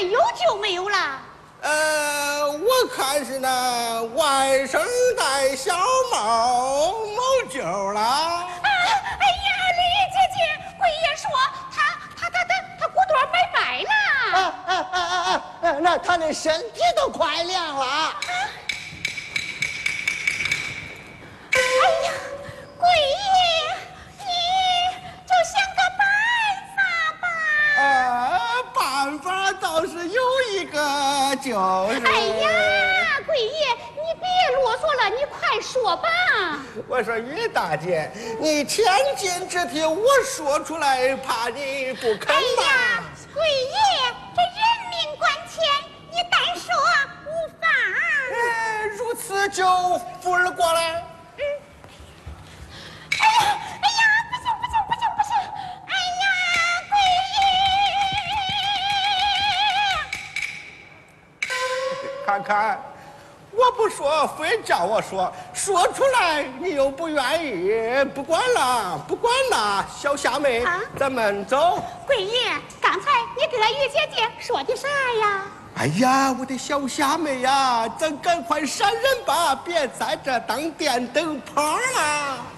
有酒没有了？ 我看是那外甥带小毛没酒了。 哎呀，李姐姐，桂爷说他骨朵拜拜了。 那他的身体都快亮了。 哎呀，桂爷，你就想个办法吧。 办法倒是有一个，就是。 哎呀，桂爷，你别啰嗦了，你快说吧。 我说于大姐，你千金之体，我说出来，怕你不肯吧？ 哎呀，桂爷，这人命关天，你单说无妨。 如此就服了过来。 哎呀，不行！哎呀，桂爷， 看看，我不说，非叫我说，说出来你又不愿意，不管了，小夏妹，咱们走。 桂爷，刚才你跟于姐姐说的啥呀？ 哎呀，我的小夏妹呀，咱赶快闪人吧，别在这当电灯泡了。